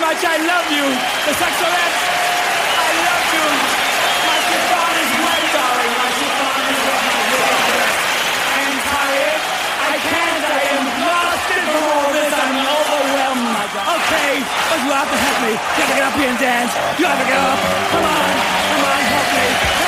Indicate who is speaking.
Speaker 1: much. I love you. The Saxolettes, I love you. My chiffon is wet, darling. My chiffon is wet. I am tired. I can't. I am exhausted from all this. I'm overwhelmed, my God. Okay, but you have to help me. You have to get up here and dance. You have to get up. Come on, help me.